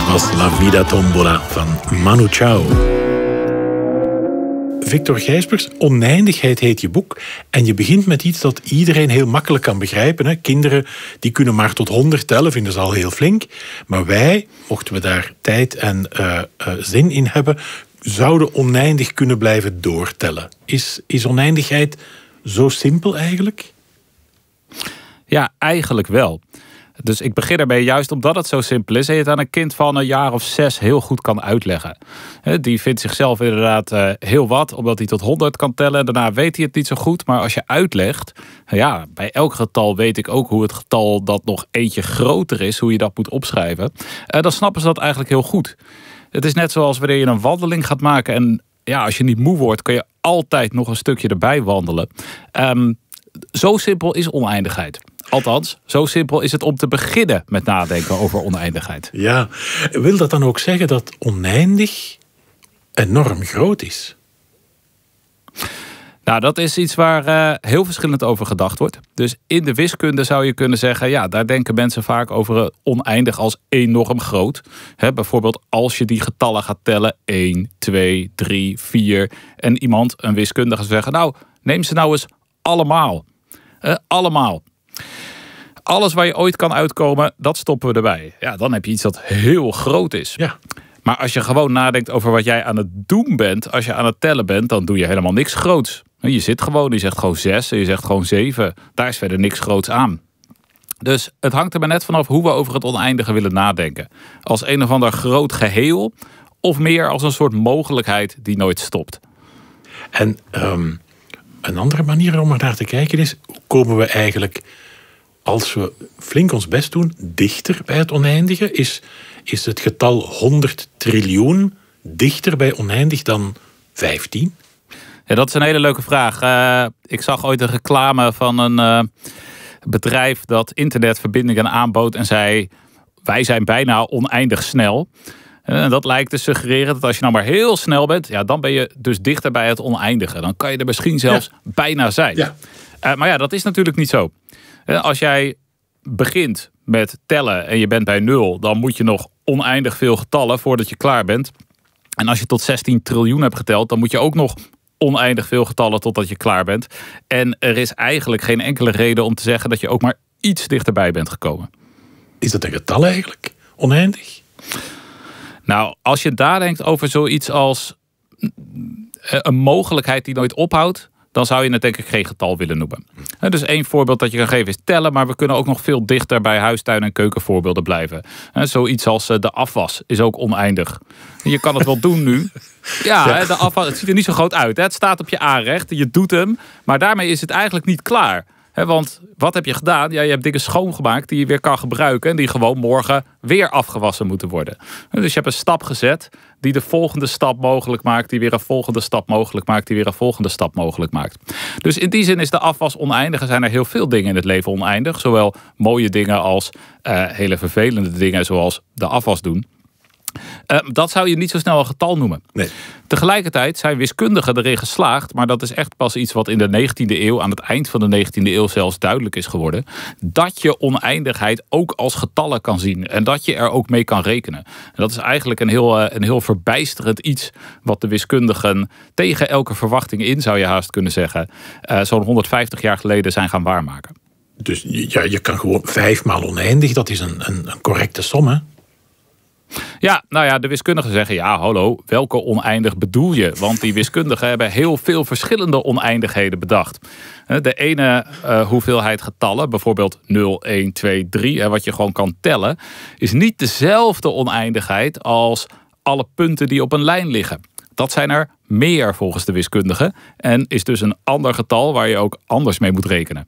was La Vida Tombola van Manu Chao. Victor Gijsbers, Oneindigheid heet je boek. En je begint met iets dat iedereen heel makkelijk kan begrijpen. Hè? Kinderen die kunnen maar tot 100 tellen, vinden ze al heel flink. Maar wij, mochten we daar tijd en zin in hebben, zouden oneindig kunnen blijven doortellen. Is oneindigheid zo simpel eigenlijk? Ja, eigenlijk wel. Dus ik begin ermee juist omdat het zo simpel is en je het aan een kind van een jaar of 6 heel goed kan uitleggen. Die vindt zichzelf inderdaad heel wat, omdat hij tot 100 kan tellen. Daarna weet hij het niet zo goed. Maar als je uitlegt, ja, bij elk getal weet ik ook hoe het getal dat nog eentje groter is, hoe je dat moet opschrijven. Dan snappen ze dat eigenlijk heel goed. Het is net zoals wanneer je een wandeling gaat maken. En ja, als je niet moe wordt, kan je altijd nog een stukje erbij wandelen. Zo simpel is oneindigheid. Althans, zo simpel is het om te beginnen met nadenken over oneindigheid. Ja, wil dat dan ook zeggen dat oneindig enorm groot is? Nou, dat is iets waar heel verschillend over gedacht wordt. Dus in de wiskunde zou je kunnen zeggen, ja, daar denken mensen vaak over oneindig als enorm groot. Bijvoorbeeld als je die getallen gaat tellen, 1, 2, 3, 4... en iemand, een wiskundige, zou zeggen, nou, neem ze nou eens allemaal. Allemaal. Alles waar je ooit kan uitkomen, dat stoppen we erbij. Ja, dan heb je iets dat heel groot is. Ja. Maar als je gewoon nadenkt over wat jij aan het doen bent, als je aan het tellen bent, dan doe je helemaal niks groots. Je zit gewoon, je zegt gewoon 6 en je zegt gewoon 7. Daar is verder niks groots aan. Dus het hangt er maar net vanaf hoe we over het oneindige willen nadenken. Als een of ander groot geheel, of meer als een soort mogelijkheid die nooit stopt. En een andere manier om er naar te kijken is, hoe komen we eigenlijk, als we flink ons best doen, dichter bij het oneindige? Is het getal 100 triljoen dichter bij oneindig dan 15? Ja, dat is een hele leuke vraag. Ik zag ooit een reclame van een bedrijf dat internetverbindingen aanbood en zei, wij zijn bijna oneindig snel. En dat lijkt te suggereren dat als je nou maar heel snel bent, ja, dan ben je dus dichter bij het oneindige. Dan kan je er misschien zelfs bijna zijn. Ja. Maar ja, dat is natuurlijk niet zo. Als jij begint met tellen en je bent bij 0, dan moet je nog oneindig veel getallen voordat je klaar bent. En als je tot 16 triljoen hebt geteld, dan moet je ook nog oneindig veel getallen totdat je klaar bent. En er is eigenlijk geen enkele reden om te zeggen dat je ook maar iets dichterbij bent gekomen. Is dat een getal eigenlijk? Oneindig? Nou, als je nadenkt over zoiets als een mogelijkheid die nooit ophoudt, dan zou je het denk ik geen getal willen noemen. Dus één voorbeeld dat je kan geven is tellen, maar we kunnen ook nog veel dichter bij huistuin- en keukenvoorbeelden blijven. Zoiets als de afwas is ook oneindig. Je kan het wel doen nu. Ja, de afwas, het ziet er niet zo groot uit. Het staat op je aanrecht, je doet hem, maar daarmee is het eigenlijk niet klaar. Want wat heb je gedaan? Ja, je hebt dingen schoongemaakt die je weer kan gebruiken en die gewoon morgen weer afgewassen moeten worden. Dus je hebt een stap gezet die de volgende stap mogelijk maakt, die weer een volgende stap mogelijk maakt, die weer een volgende stap mogelijk maakt. Dus in die zin is de afwas oneindig. Er zijn er heel veel dingen in het leven oneindig. Zowel mooie dingen als hele vervelende dingen zoals de afwas doen. Dat zou je niet zo snel een getal noemen. Nee. Tegelijkertijd zijn wiskundigen erin geslaagd, maar dat is echt pas iets wat in de 19e eeuw, aan het eind van de 19e eeuw zelfs duidelijk is geworden, dat je oneindigheid ook als getallen kan zien en dat je er ook mee kan rekenen. En dat is eigenlijk een heel verbijsterend iets wat de wiskundigen tegen elke verwachting in, zou je haast kunnen zeggen, zo'n 150 jaar geleden zijn gaan waarmaken. Dus ja, je kan gewoon 5 maal oneindig, dat is een correcte som, hè? Ja, nou ja, de wiskundigen zeggen, ja, hallo, welke oneindig bedoel je? Want die wiskundigen hebben heel veel verschillende oneindigheden bedacht. De ene hoeveelheid getallen, bijvoorbeeld 0, 1, 2, 3, wat je gewoon kan tellen, is niet dezelfde oneindigheid als alle punten die op een lijn liggen. Dat zijn er meer volgens de wiskundigen en is dus een ander getal waar je ook anders mee moet rekenen.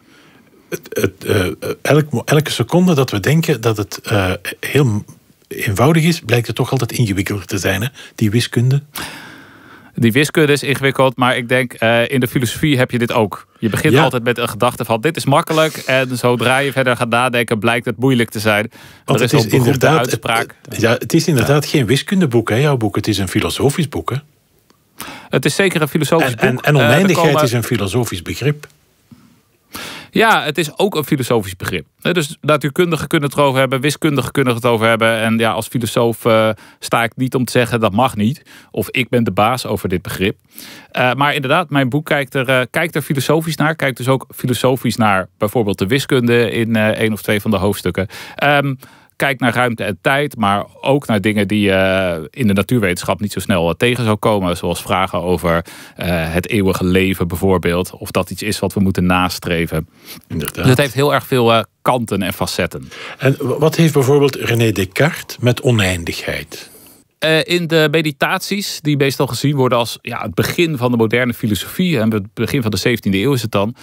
Elke seconde dat we denken dat het heel eenvoudig is, blijkt het toch altijd ingewikkelder te zijn, hè? Die wiskunde. Die wiskunde is ingewikkeld, maar ik denk in de filosofie heb je dit ook. Je begint altijd met een gedachte van dit is makkelijk en zodra je verder gaat nadenken blijkt het moeilijk te zijn. Want er is inderdaad uitspraak. Het is inderdaad geen wiskundeboek, hè, jouw boek. Het is een filosofisch boek, hè? Het is zeker een filosofisch boek. En oneindigheid is een filosofisch begrip. Ja, het is ook een filosofisch begrip. Dus natuurkundigen kunnen het erover hebben, wiskundigen kunnen het over hebben. En ja, als filosoof sta ik niet om te zeggen dat mag niet. Of ik ben de baas over dit begrip. Maar inderdaad, mijn boek kijkt er filosofisch naar. Kijkt dus ook filosofisch naar bijvoorbeeld de wiskunde in 1 of 2 van de hoofdstukken. Kijk naar ruimte en tijd, maar ook naar dingen die in de natuurwetenschap niet zo snel tegen zou komen. Zoals vragen over het eeuwige leven bijvoorbeeld. Of dat iets is wat we moeten nastreven. Inderdaad. Dus het heeft heel erg veel kanten en facetten. En wat heeft bijvoorbeeld René Descartes met oneindigheid? In de meditaties, die meestal gezien worden als het begin van de moderne filosofie. En het begin van de 17e eeuw is het dan.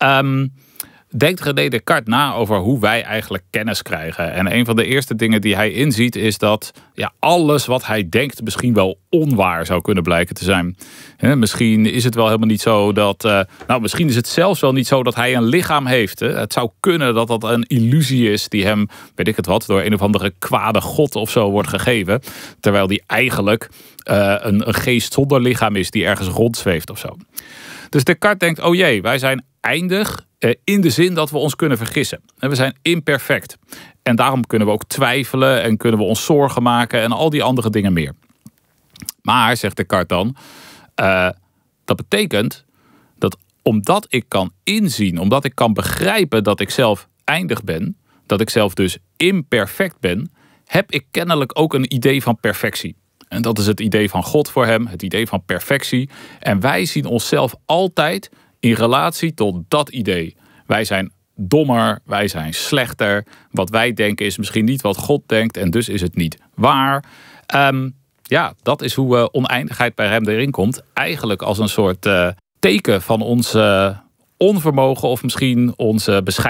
Denkt René Descartes na over hoe wij eigenlijk kennis krijgen. En een van de eerste dingen die hij inziet is dat alles wat hij denkt misschien wel onwaar zou kunnen blijken te zijn. Misschien is het wel helemaal niet zo dat... misschien is het zelfs wel niet zo dat hij een lichaam heeft. Het zou kunnen dat dat een illusie is die hem, weet ik het wat, door een of andere kwade god of zo wordt gegeven. Terwijl die eigenlijk een geest zonder lichaam is die ergens rondzweeft of zo. Dus Descartes denkt, oh jee, wij zijn eindig in de zin dat we ons kunnen vergissen. We zijn imperfect. En daarom kunnen we ook twijfelen en kunnen we ons zorgen maken en al die andere dingen meer. Maar, zegt Descartes dan, dat betekent dat omdat ik kan inzien, omdat ik kan begrijpen dat ik zelf eindig ben, dat ik zelf dus imperfect ben, heb ik kennelijk ook een idee van perfectie. En dat is het idee van God voor hem, het idee van perfectie. En wij zien onszelf altijd in relatie tot dat idee. Wij zijn dommer, wij zijn slechter. Wat wij denken is misschien niet wat God denkt en dus is het niet waar. Dat is hoe oneindigheid bij hem erin komt. Eigenlijk als een soort teken van ons onvermogen of misschien onze bescheidenheid.